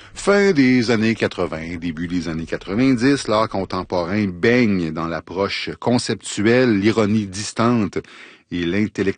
Fin des années 80, début des années 90, l'art contemporain baigne dans l'approche conceptuelle, l'ironie distante et